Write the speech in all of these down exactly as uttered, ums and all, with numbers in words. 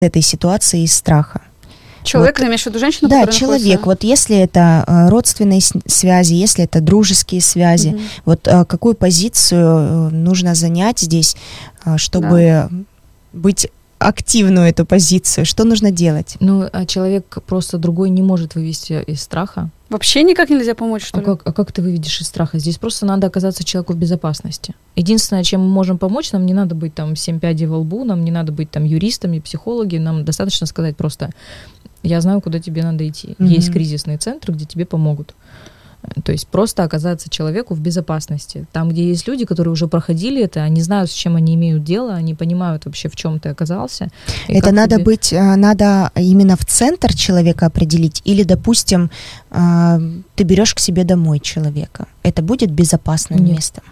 этой ситуации из страха. Человек, вот. Ты имеешь в виду женщину? Да, человек. Находится... Вот если это э, родственные связи, если это дружеские связи, угу. вот э, какую позицию нужно занять здесь, э, чтобы да. быть активную эту позицию? Что нужно делать? Ну, а человек просто другой не может вывести из страха. Вообще никак нельзя помочь, что а ли? Как, а как ты выведешь из страха? Здесь просто надо оказаться человеку в безопасности. Единственное, чем мы можем помочь, нам не надо быть там семь пядей во лбу, нам не надо быть там юристами, психологи, нам достаточно сказать просто: я знаю, куда тебе надо идти. Mm-hmm. Есть кризисные центры, где тебе помогут. То есть просто оказаться человеку в безопасности. Там, где есть люди, которые уже проходили это, они знают, с чем они имеют дело, они понимают вообще, в чем ты оказался. Это надо тебе... быть, надо именно в центр человека определить, или, допустим, ты берешь к себе домой человека. Это будет безопасным Нет. местом?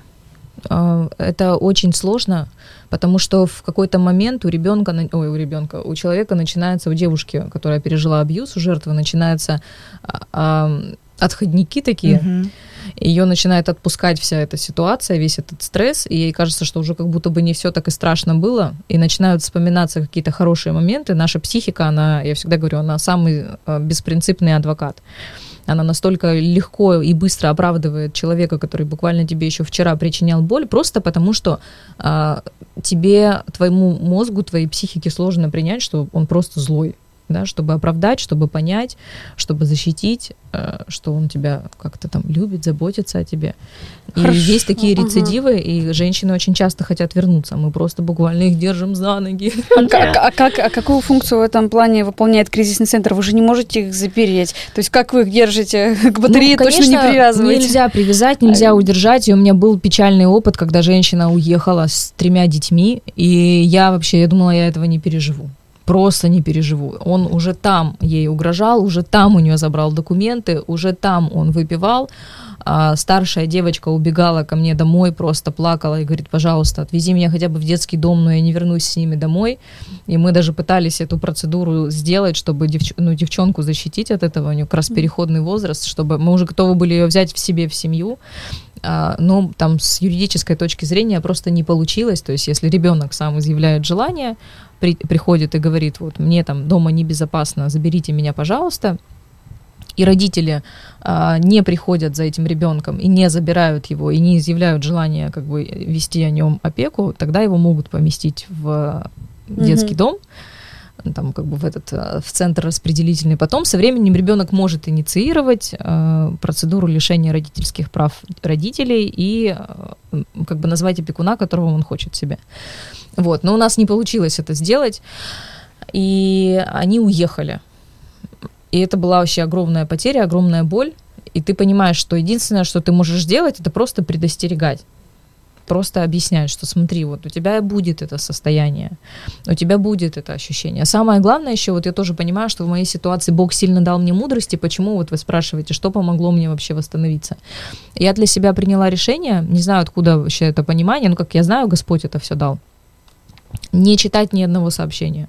Это очень сложно, потому что в какой-то момент у ребенка, ой, у ребенка, у человека начинается, у девушки, которая пережила абьюз, у жертвы начинается отходники такие, uh-huh. ее начинает отпускать вся эта ситуация, весь этот стресс, и ей кажется, что уже как будто бы не все так и страшно было, и начинают вспоминаться какие-то хорошие моменты. Наша психика, она, я всегда говорю, она самый беспринципный адвокат. Она настолько легко и быстро оправдывает человека, который буквально тебе еще вчера причинял боль, просто потому что а, тебе, твоему мозгу, твоей психике сложно принять, что он просто злой. Да, чтобы оправдать, чтобы понять, чтобы защитить, что он тебя как-то там любит, заботится о тебе. И Хорошо. Есть такие рецидивы, ага. и женщины очень часто хотят вернуться. Мы просто буквально их держим за ноги. А, как, а, как, а какую функцию в этом плане выполняет кризисный центр? Вы же не можете их запереть. То есть как вы их держите? К батарее ну, конечно, точно не привязываете. Нельзя привязать, нельзя удержать. И у меня был печальный опыт, когда женщина уехала с тремя детьми, и я вообще, я думала, я этого не переживу. Просто не переживу. Он уже там ей угрожал, уже там у нее забрал документы, уже там он выпивал. А старшая девочка убегала ко мне домой, просто плакала и говорит: пожалуйста, отвези меня хотя бы в детский дом, но я не вернусь с ними домой. И мы даже пытались эту процедуру сделать, чтобы девч... ну, девчонку защитить от этого. У нее как раз переходный возраст, чтобы мы уже готовы были ее взять в себе в семью. А, но там с юридической точки зрения просто не получилось. То есть если ребенок сам изъявляет желание, при, приходит и говорит: вот мне там дома небезопасно, заберите меня, пожалуйста, и родители а, не приходят за этим ребенком и не забирают его, и не изъявляют желание как бы вести о нем опеку, тогда его могут поместить в детский mm-hmm. дом, там как бы в этот в центр распределительный. Потом со временем ребенок может инициировать э, процедуру лишения родительских прав родителей и э, как бы назвать опекуна, которого он хочет себе. Вот. Но у нас не получилось это сделать, и они уехали. И это была вообще огромная потеря, огромная боль. И ты понимаешь, что единственное, что ты можешь сделать, это просто предостерегать. Просто объяснять, что смотри, вот у тебя будет это состояние, у тебя будет это ощущение. Самое главное еще, вот я тоже понимаю, что в моей ситуации Бог сильно дал мне мудрости. Почему, вот вы спрашиваете, что помогло мне вообще восстановиться? Я для себя приняла решение, не знаю, откуда вообще это понимание, но как я знаю, Господь это все дал. Не читать ни одного сообщения.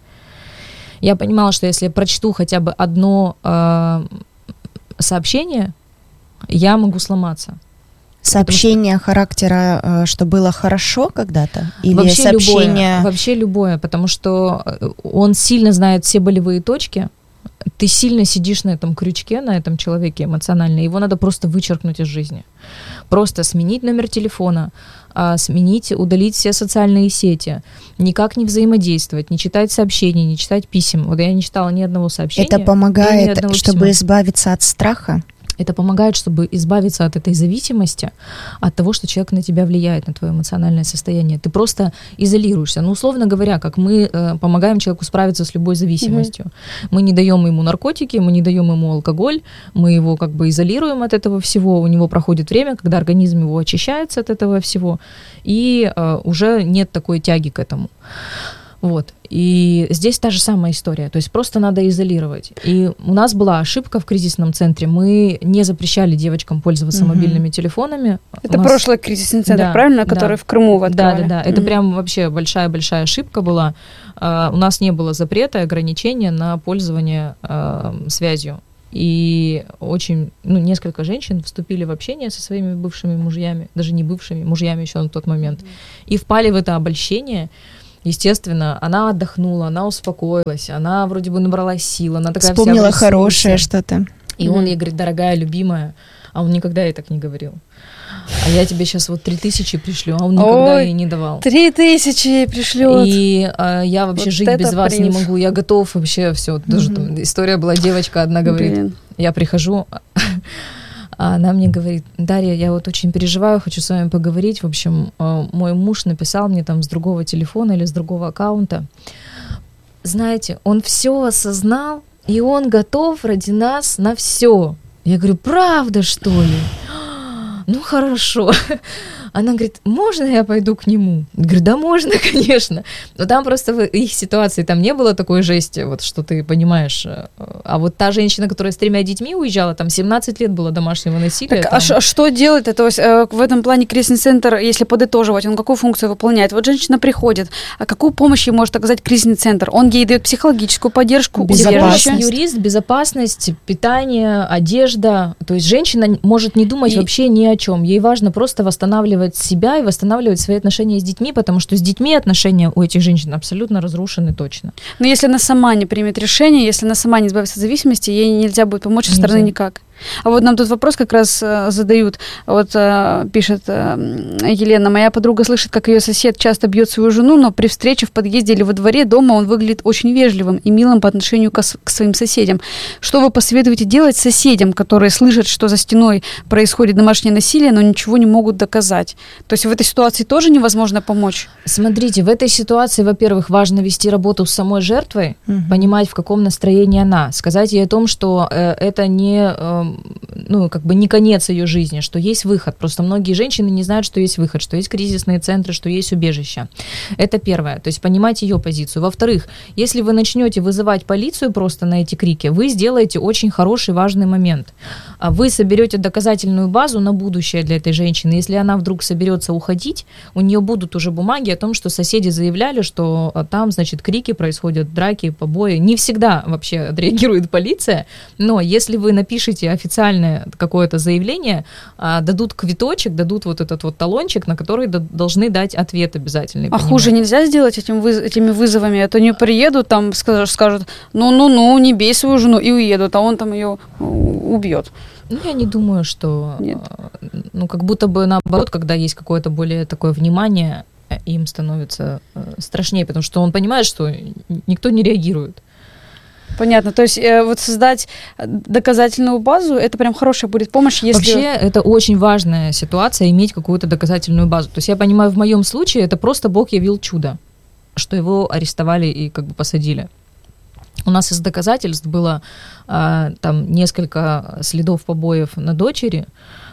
Я понимала, что если я прочту хотя бы одно э, сообщение, я могу сломаться. Сообщение что... характера, что было хорошо когда-то? Или вообще сообщение... любое, вообще любое, потому что он сильно знает все болевые точки, ты сильно сидишь на этом крючке, на этом человеке эмоционально, его надо просто вычеркнуть из жизни. Просто сменить номер телефона, сменить, удалить все социальные сети, никак не взаимодействовать, не читать сообщений, не читать писем. Вот я не читала ни одного сообщения. Это помогает, чтобы письма. избавиться от страха? Это помогает, чтобы избавиться от этой зависимости, от того, что человек на тебя влияет, на твое эмоциональное состояние. Ты просто изолируешься. Ну, условно говоря, как мы э, помогаем человеку справиться с любой зависимостью. Mm-hmm. Мы не даем ему наркотики, мы не даем ему алкоголь, мы его как бы изолируем от этого всего, у него проходит время, когда организм его очищается от этого всего, и э, уже нет такой тяги к этому. Вот. И здесь та же самая история. То есть просто надо изолировать. И у нас была ошибка в кризисном центре. Мы не запрещали девочкам пользоваться угу. мобильными телефонами. Это нас... прошлый кризисный центр, да, правильно? Который да. в Крыму вы открывали. Да, да, да. Угу. Это прям вообще большая-большая ошибка была. Uh, у нас не было запрета и ограничения на пользование uh, связью. И очень, ну, несколько женщин вступили в общение со своими бывшими мужьями, даже не бывшими, мужьями еще на тот момент, mm-hmm. и впали в это обольщение. естественно, она отдохнула, она успокоилась, она вроде бы набралась сил, она такая вспомнила вся хорошее что-то. И mm-hmm. он ей говорит: дорогая, любимая, а он никогда ей так не говорил. А я тебе сейчас вот три тысячи пришлю, а он никогда Ой, ей не давал. Три тысячи ей пришлет. И а, я вообще вот жить без вас принц. Не могу, я готов вообще все. Даже mm-hmm. там история была, девочка одна говорит, Блин. я прихожу, а она мне говорит: Дарья, я вот очень переживаю, хочу с вами поговорить. В общем, мой муж написал мне там с другого телефона или с другого аккаунта. Знаете, он все осознал, и он готов ради нас на все. Я говорю: правда, что ли? Ну, хорошо. Она говорит: можно я пойду к нему? Я говорю: да, можно, конечно. Но там просто в их ситуации там не было такой жести, вот что ты понимаешь. А вот та женщина, которая с тремя детьми уезжала, там семнадцать лет было домашнего насилия. Так, там... а что делать? То есть в этом плане кризисный центр, если подытоживать, он какую функцию выполняет? Вот женщина приходит, а какую помощь ей может оказать кризисный центр? Он ей дает психологическую поддержку, безопасность, юрист, безопасность, питание, одежда. То есть женщина может не думать и... вообще ни о чем. Ей важно просто восстанавливать себя и восстанавливать свои отношения с детьми, потому что с детьми отношения у этих женщин абсолютно разрушены точно. Но если она сама не примет решение, если она сама не избавится от зависимости, ей нельзя будет помочь со стороны никак. А вот нам тут вопрос как раз э, задают. Вот э, пишет э, Елена: моя подруга слышит, как ее сосед часто бьет свою жену, но при встрече в подъезде или во дворе дома он выглядит очень вежливым и милым по отношению к, к своим соседям. Что вы посоветуете делать соседям, которые слышат, что за стеной происходит домашнее насилие, но ничего не могут доказать? То есть в этой ситуации тоже невозможно помочь? Смотрите, в этой ситуации, во-первых, важно вести работу с самой жертвой, угу. понимать, в каком настроении она, сказать ей о том, что э, это не... Э, ну, как бы не конец ее жизни, что есть выход. Просто многие женщины не знают, что есть выход, что есть кризисные центры, что есть убежища. Это первое. То есть понимать ее позицию. Во-вторых, если вы начнете вызывать полицию просто на эти крики, вы сделаете очень хороший, важный момент. Вы соберете доказательную базу на будущее для этой женщины. Если она вдруг соберется уходить, у нее будут уже бумаги о том, что соседи заявляли, что там, значит, крики происходят, драки, побои. Не всегда вообще отреагирует полиция, но если вы напишите официальное какое-то заявление, дадут квиточек, дадут вот этот вот талончик, на который должны дать ответ обязательный. А хуже нельзя сделать этим выз- этими вызовами? А то не приедут, там скажут, скажут, ну-ну-ну, не бей свою жену, и уедут, а он там ее убьет. Ну, я не думаю, что... Нет. Ну, как будто бы наоборот, когда есть какое-то более такое внимание, им становится страшнее, потому что он понимает, что никто не реагирует. Понятно. То есть э, вот создать доказательную базу, это прям хорошая будет помощь, если... Вообще, это очень важная ситуация, иметь какую-то доказательную базу. То есть я понимаю, в моем случае это просто Бог явил чудо, что его арестовали и как бы посадили. У нас из доказательств было э, там несколько следов побоев на дочери,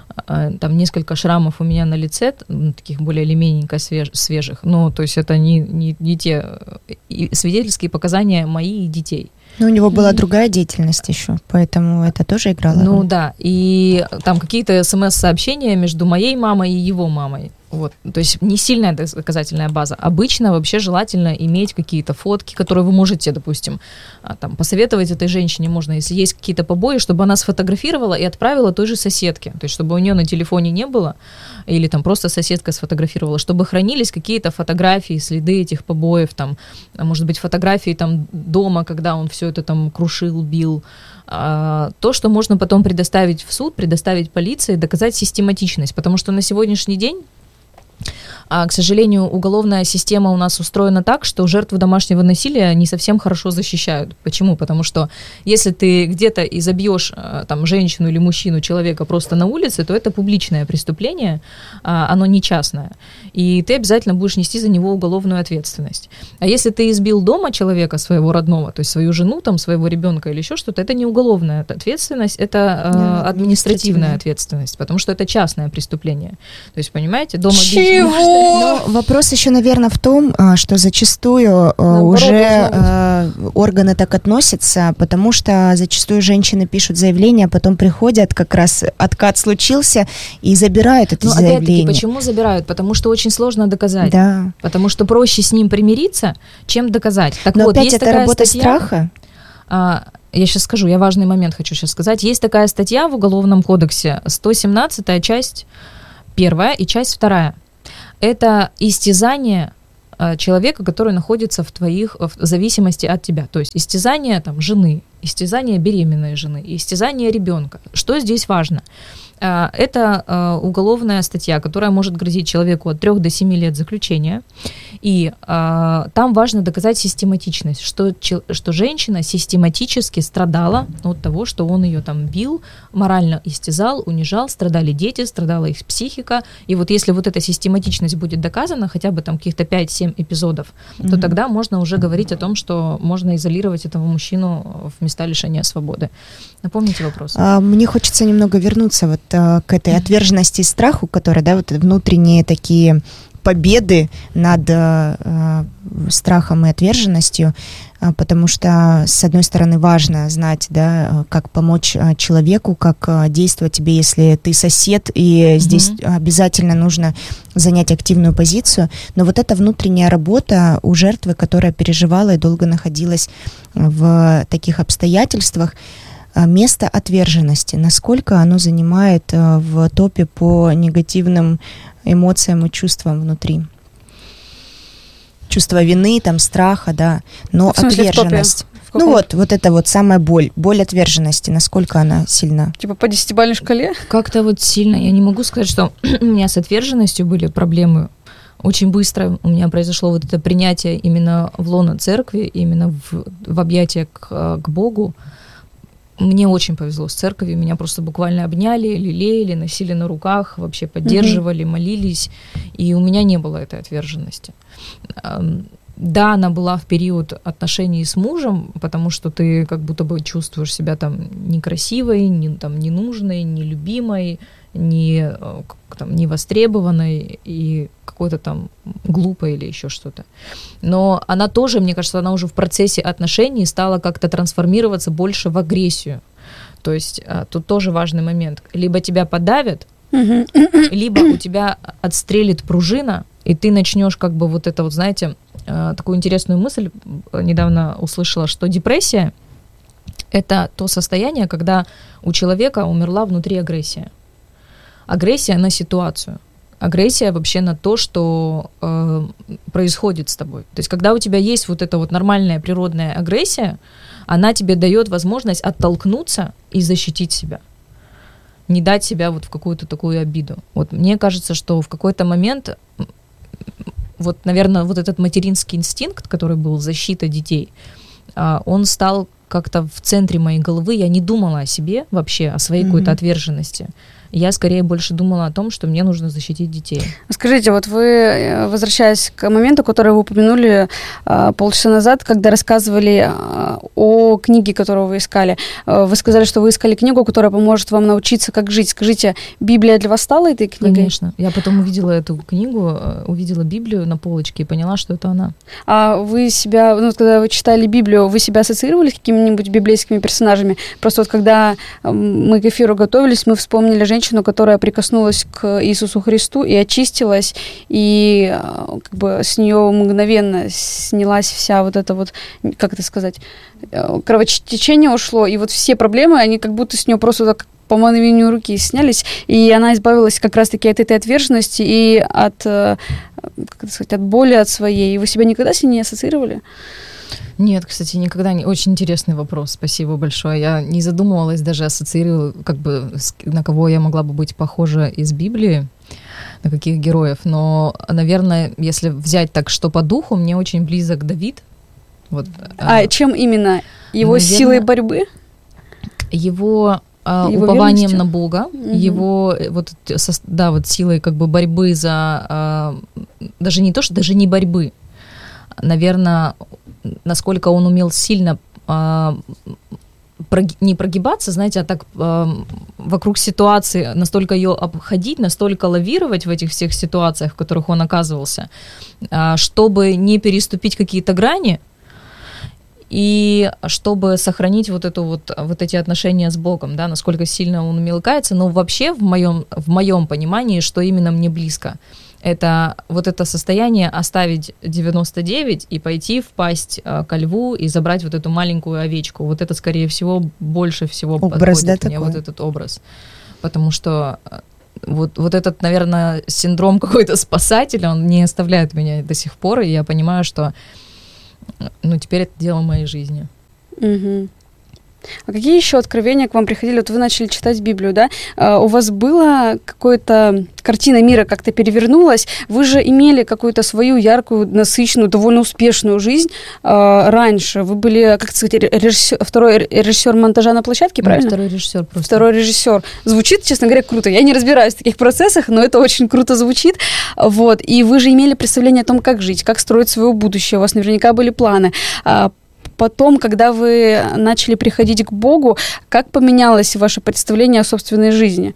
э, там несколько шрамов у меня на лице, таких более или менее свеж, свежих. Ну, то есть это не, не, не те свидетельские показания мои и детей. Но у него была другая деятельность еще, поэтому это тоже играло роль. Ну да, и там какие-то смс-сообщения между моей мамой и его мамой. Вот. То есть не сильная доказательная база. Обычно вообще желательно иметь какие-то фотки, которые вы можете, допустим, там, посоветовать этой женщине можно, если есть какие-то побои, чтобы она сфотографировала и отправила той же соседке. То есть чтобы у нее на телефоне не было, или там просто соседка сфотографировала, чтобы хранились какие-то фотографии, следы этих побоев, там, может быть, фотографии там, дома, когда он все это там крушил, бил. То, что можно потом предоставить в суд, предоставить полиции, доказать систематичность. Потому что на сегодняшний день, А, к сожалению, уголовная система у нас устроена так, что жертву домашнего насилия не совсем хорошо защищают. Почему? Потому что если ты где-то изобьешь там, женщину или мужчину, человека просто на улице, то это публичное преступление, а, оно не частное. И ты обязательно будешь нести за него уголовную ответственность. А если ты избил дома человека своего родного, то есть свою жену, там, своего ребенка или еще что-то, это не уголовная ответственность, это а, административная ответственность, потому что это частное преступление. То есть, понимаете, дома бить можно. Но вопрос еще, наверное, в том, что зачастую Наоборот, уже органы так относятся, потому что зачастую женщины пишут заявления, а потом приходят, как раз откат случился, и забирают это Но заявление. Опять-таки, почему забирают? Потому что очень сложно доказать. Да. Потому что проще с ним примириться, чем доказать. Так Но вот, опять есть это такая работа статья, страха? А, я сейчас скажу, я важный момент хочу сейчас сказать. Есть такая статья в Уголовном кодексе, сто семнадцатая часть первая и часть вторая. Это истязание человека, который находится в твоих, в зависимости от тебя. То есть истязание там, жены, истязание беременной жены, истязание ребенка. Что здесь важно? Это уголовная статья, которая может грозить человеку от трёх до семи лет заключения. И э, там важно доказать систематичность, что, что женщина систематически страдала от того, что он ее там бил, морально истязал, унижал, страдали дети, страдала их психика. И вот если вот эта систематичность будет доказана, хотя бы там каких-то пять-семь эпизодов, mm-hmm. то тогда можно уже говорить о том, что можно изолировать этого мужчину в места лишения свободы. Напомните вопрос. А, мне хочется немного вернуться вот а, к этой отверженности и страху, которые, да, вот внутренние такие победы над э, страхом и отверженностью, э, потому что, с одной стороны, важно знать, да, как помочь э, человеку, как э, действовать тебе, если ты сосед, и mm-hmm. здесь обязательно нужно занять активную позицию, но вот эта внутренняя работа у жертвы, которая переживала и долго находилась в таких обстоятельствах, место отверженности, насколько оно занимает э, в топе по негативным эмоциям и чувствам внутри. Чувство вины, там, страха, да, но в смысле, отверженность. В ну вот, вот это вот самая боль, боль отверженности, насколько она сильна? Типа по десятибалльной шкале? Как-то вот сильно, я не могу сказать, что у меня с отверженностью были проблемы. Очень быстро у меня произошло вот это принятие именно в лоно церкви, именно в, в объятия к, к Богу. Мне очень повезло с церковью, меня просто буквально обняли, лелеяли, носили на руках, вообще поддерживали, mm-hmm. молились, и у меня не было этой отверженности. Да, она была в период отношений с мужем, потому что ты как будто бы чувствуешь себя там некрасивой, не, там, ненужной, нелюбимой, не, там, невостребованной и какой-то там глупой или еще что-то. Но она тоже, мне кажется, она уже в процессе отношений стала как-то трансформироваться больше в агрессию. То есть тут тоже важный момент. Либо тебя подавят, либо у тебя отстрелит пружина, и ты начнешь как бы вот это вот, знаете, такую интересную мысль недавно услышала, что депрессия — это то состояние, когда у человека умерла внутри агрессия. Агрессия на ситуацию. Агрессия вообще на то, что э, происходит с тобой. То есть когда у тебя есть вот эта вот нормальная природная агрессия, она тебе дает возможность оттолкнуться и защитить себя. Не дать себя вот в какую-то такую обиду. Вот мне кажется, что в какой-то момент, вот, наверное, вот этот материнский инстинкт, который был защита детей, э, он стал как-то в центре моей головы. Я не думала о себе вообще, о своей mm-hmm. какой-то отверженности. Я скорее больше думала о том, что мне нужно защитить детей. Скажите, вот вы, возвращаясь к моменту, который вы упомянули а, полчаса назад, когда рассказывали а, о книге, которую вы искали, а, вы сказали, что вы искали книгу, которая поможет вам научиться, как жить. Скажите, Библия для вас стала этой книгой? Конечно. Я потом увидела эту книгу, увидела Библию на полочке и поняла, что это она. А вы себя, ну, когда вы читали Библию, вы себя ассоциировали с какими-нибудь библейскими персонажами? Просто вот когда мы к эфиру готовились, мы вспомнили женщину, которая прикоснулась к Иисусу Христу и очистилась, и как бы с нее мгновенно снялась вся вот эта вот, как это сказать, кровотечение ушло, и вот все проблемы, они как будто с нее просто так по мановению руки снялись, и она избавилась как раз-таки от этой отверженности и от, как это сказать, от боли от своей. И вы себя никогда с ней не ассоциировали? Нет, кстати, никогда не... Очень интересный вопрос, спасибо большое. Я не задумывалась, даже ассоциировала, как бы, на кого я могла бы быть похожа из Библии, на каких героев. Но, наверное, если взять так, что по духу, мне очень близок Давид. Вот, а э, чем именно? Его наверное, силой борьбы? Его... Его упованием верностью? На Бога, угу. его вот, да, вот силой как бы борьбы за... Даже не то, что даже не борьбы, наверное, насколько он умел сильно а, прог, не прогибаться, знаете, а так а, вокруг ситуации, настолько ее обходить, настолько лавировать в этих всех ситуациях, в которых он оказывался, а, чтобы не переступить какие-то грани и чтобы сохранить вот, эту вот, вот эти отношения с Богом, да, насколько сильно он умел каяться. Но вообще в моем, в моем понимании, что именно мне близко, это вот это состояние оставить девяносто девять и пойти впасть э, ко льву и забрать вот эту маленькую овечку. Вот это, скорее всего, больше всего образ, подходит да, мне, такой? Вот этот образ. Потому что вот, вот этот, наверное, синдром какой-то спасателя, он не оставляет меня до сих пор, и я понимаю, что, ну, теперь это дело моей жизни. Угу. А какие еще откровения к вам приходили? Вот вы начали читать Библию, да? А у вас была какая-то картина мира как-то перевернулась? Вы же имели какую-то свою яркую, насыщенную, довольно успешную жизнь а, раньше. Вы были, как сказать, режиссер, второй режиссер монтажа на площадке, правильно? Да, второй режиссер просто. Второй режиссер. Звучит, честно говоря, круто. Я не разбираюсь в таких процессах, но это очень круто звучит. Вот. И вы же имели представление о том, как жить, как строить свое будущее. У вас наверняка были планы. Потом, когда вы начали приходить к Богу, как поменялось ваше представление о собственной жизни?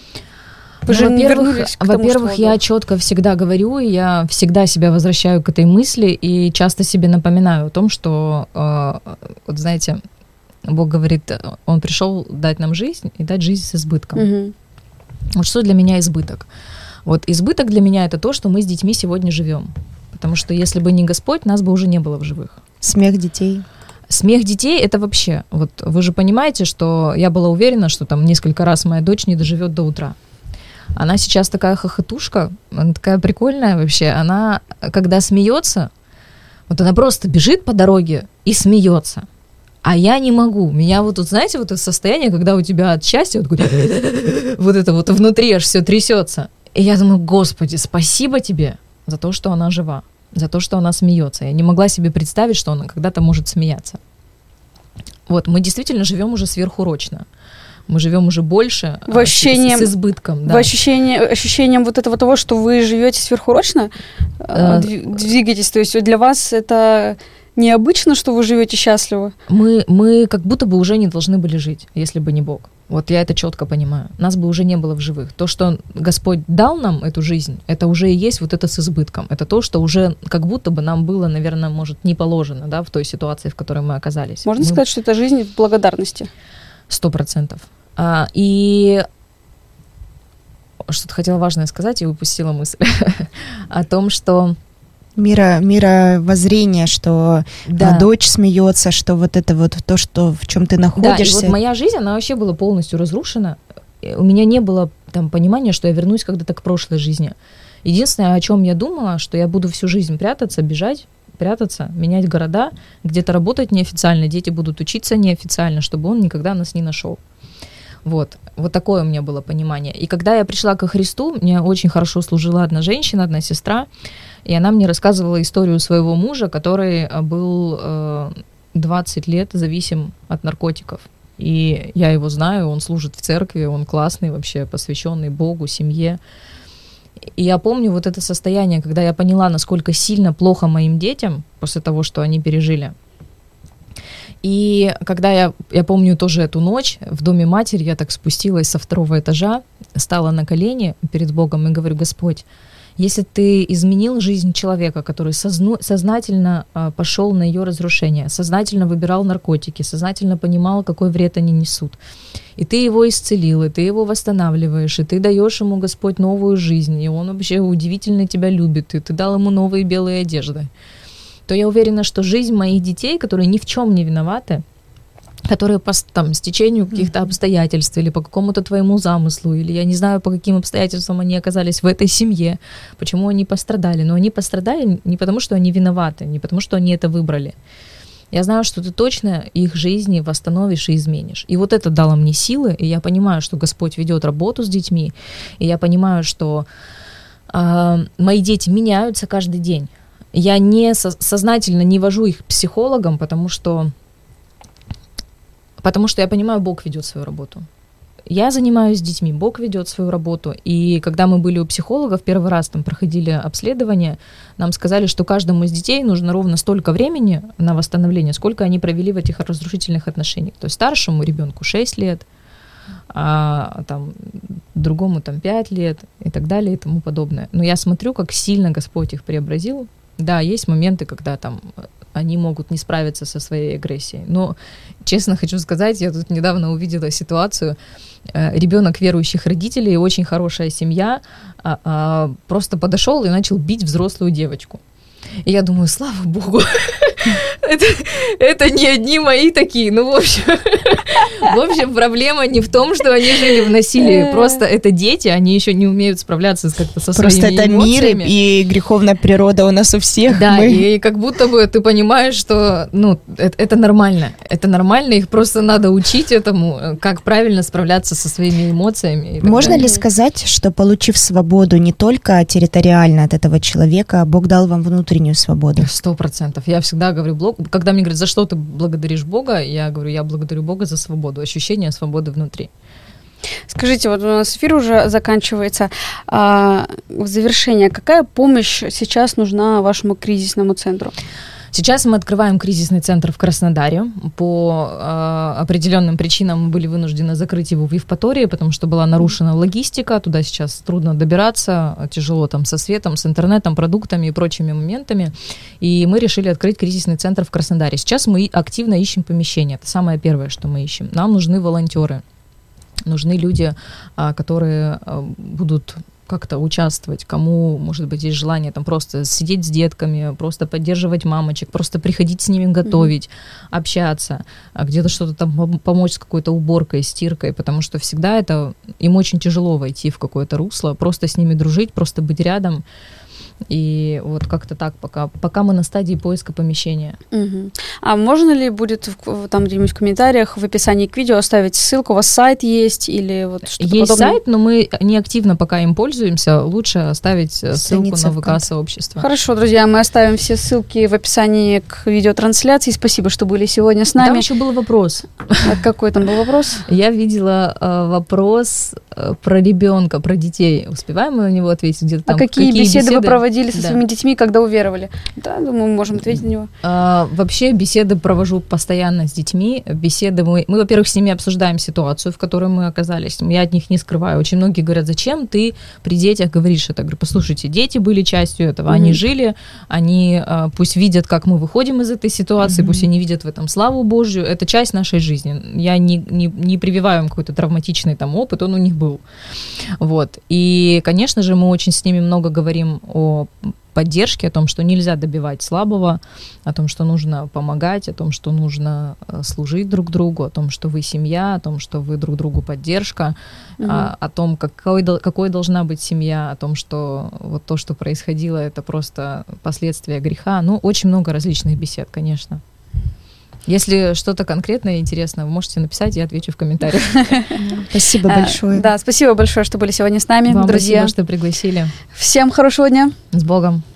Вы ну, же во-первых, вернулись к тому, во-первых, что я четко всегда говорю, я всегда себя возвращаю к этой мысли и часто себе напоминаю о том, что, э, вот знаете, Бог говорит, Он пришел дать нам жизнь и дать жизнь с избытком. Угу. Вот что для меня избыток? Вот избыток для меня это то, что мы с детьми сегодня живем. Потому что если бы не Господь, нас бы уже не было в живых. Смех детей. Смех детей — это вообще... Вот вы же понимаете, что я была уверена, что там несколько раз моя дочь не доживет до утра. Она сейчас такая хохотушка, она такая прикольная вообще. Она, когда смеется, вот она просто бежит по дороге и смеется. А я не могу. Меня вот тут, знаете, вот это состояние, когда у тебя от счастья вот, вот это вот внутри аж все трясется. И я думаю, Господи, спасибо тебе за то, что она жива, за то, что она смеется. Я не могла себе представить, что она когда-то может смеяться. Вот, мы действительно живем уже сверхурочно. Мы живем уже больше, в ощущением, с, с избытком. Да. В ощущении, ощущением вот этого того, что вы живете сверхурочно, а, двигаетесь. То есть для вас это необычно, что вы живете счастливо? Мы, мы как будто бы уже не должны были жить, если бы не Бог. Вот я это четко понимаю. Нас бы уже не было в живых. То, что Господь дал нам эту жизнь, это уже и есть вот это с избытком. Это то, что уже как будто бы нам было, наверное, может, не положено, да, в той ситуации, в которой мы оказались. Можно мы... сказать, что это жизнь в благодарности? Сто процентов. А, и что-то хотела важное сказать и упустила мысль о том, что Мира, мировоззрение, что да. дочь смеется, что вот это вот то, что в чем ты находишься. Да, и вот моя жизнь, она вообще была полностью разрушена. У меня не было там понимания, что я вернусь когда-то к прошлой жизни. Единственное, о чем я думала, что я буду всю жизнь прятаться, бежать, прятаться, менять города, где-то работать неофициально, дети будут учиться неофициально, чтобы он никогда нас не нашел. Вот, вот такое у меня было понимание. И когда я пришла ко Христу, мне очень хорошо служила одна женщина, одна сестра, и она мне рассказывала историю своего мужа, который был э, двадцать лет зависим от наркотиков. И я его знаю, он служит в церкви, он классный вообще, посвященный Богу, семье. И я помню вот это состояние, когда я поняла, насколько сильно плохо моим детям после того, что они пережили. И когда я, я помню тоже эту ночь в доме матери, я так спустилась со второго этажа, стала на колени перед Богом и говорю: Господь, если ты изменил жизнь человека, который созну, сознательно а, пошел на ее разрушение, сознательно выбирал наркотики, сознательно понимал, какой вред они несут, и ты его исцелил, и ты его восстанавливаешь, и ты даешь ему, Господь, новую жизнь, и он вообще удивительно тебя любит, и ты дал ему новые белые одежды, то я уверена, что жизнь моих детей, которые ни в чем не виноваты, которые по там, стечению каких-то обстоятельств или по какому-то твоему замыслу, или я не знаю, по каким обстоятельствам они оказались в этой семье, почему они пострадали. Но они пострадали не потому, что они виноваты, не потому, что они это выбрали. Я знаю, что ты точно их жизни восстановишь и изменишь. И вот это дало мне силы, и я понимаю, что Господь ведет работу с детьми, и я понимаю, что э, мои дети меняются каждый день. Я не со- сознательно не вожу их к психологам, потому что Потому что я понимаю, Бог ведет свою работу. Я занимаюсь детьми, Бог ведет свою работу. И когда мы были у психологов, первый раз там проходили обследование, нам сказали, что каждому из детей нужно ровно столько времени на восстановление, сколько они провели в этих разрушительных отношениях. То есть старшему ребенку шесть лет, а там, другому там пять лет и так далее и тому подобное. Но я смотрю, как сильно Господь их преобразил. Да, есть моменты, когда там они могут не справиться со своей агрессией. Но, честно хочу сказать, я тут недавно увидела ситуацию. Ребенок верующих родителей, очень хорошая семья, просто подошел и начал бить взрослую девочку. И я думаю, слава Богу, Это, это не одни мои такие. Ну, в общем, в общем, проблема не в том, что они жили в насилии. Просто это дети, они еще не умеют справляться с, как-то со Просто своими это эмоциями. мир и греховная природа у нас у всех. Да, Мы... и как будто бы ты понимаешь, что ну, это, это нормально. Это нормально, их просто надо учить этому, как правильно справляться со своими эмоциями. Можно далее. ли сказать, что, получив свободу не только территориально от этого человека, Бог дал вам внутреннюю свободу? Сто процентов. Я всегда говорю, Бог, когда мне говорят, за что ты благодаришь Бога, я говорю, я благодарю Бога за свободу, ощущение свободы внутри. Скажите, вот у нас эфир уже заканчивается. А, в завершение, какая помощь сейчас нужна вашему кризисному центру? Сейчас мы открываем кризисный центр в Краснодаре. По э, определенным причинам мы были вынуждены закрыть его в Евпатории, потому что была нарушена логистика. Туда сейчас трудно добираться, тяжело там со светом, с интернетом, продуктами и прочими моментами. И мы решили открыть кризисный центр в Краснодаре. Сейчас мы активно ищем помещение. Это самое первое, что мы ищем. Нам нужны волонтеры. Нужны люди, которые будут как-то участвовать, кому, может быть, есть желание там просто сидеть с детками, просто поддерживать мамочек, просто приходить с ними готовить, mm-hmm. общаться, где-то что-то там помочь с какой-то уборкой, стиркой, потому что всегда это, им очень тяжело войти в какое-то русло, просто с ними дружить, просто быть рядом. И вот как-то так, пока, пока мы на стадии поиска помещения. Угу. А можно ли будет в, там где-нибудь в комментариях, в описании к видео оставить ссылку? У вас сайт есть или вот что-то есть подобное? Сайт, но мы не активно пока им пользуемся. Лучше оставить ссылку на ВК-сообщество. Хорошо, друзья, мы оставим все ссылки в описании к видеотрансляции. Спасибо, что были сегодня с нами. Там еще был вопрос. А какой там был вопрос? Я видела э, вопрос э, про ребенка, про детей. Успеваем мы на него ответить? Где-то там, а какие, какие беседы, беседы вы проводили со да. своими детьми, когда уверовали? Да, думаю, мы можем ответить на него. А, вообще беседы провожу постоянно с детьми. Беседы мы, мы, во-первых, с ними обсуждаем ситуацию, в которой мы оказались. Я от них не скрываю. Очень многие говорят, зачем ты при детях говоришь это? Я говорю, послушайте, дети были частью этого, mm-hmm. они жили, они а, пусть видят, как мы выходим из этой ситуации, mm-hmm. пусть они видят в этом славу Божью. Это часть нашей жизни. Я не, не, не прививаю им какой-то травматичный там опыт, он у них был. Вот. И, конечно же, мы очень с ними много говорим о поддержки, о том, что нельзя добивать слабого, о том, что нужно помогать, о том, что нужно служить друг другу, о том, что вы семья, о том, что вы друг другу поддержка, mm-hmm. о, о том, какой, какой должна быть семья, о том, что вот то, что происходило, это просто последствия греха. Ну, очень много различных бесед, конечно. Если что-то конкретное и интересное, вы можете написать, я отвечу в комментариях. Спасибо большое. Да, спасибо большое, что были сегодня с нами, вам друзья. Спасибо, что пригласили. Всем хорошего дня. С Богом.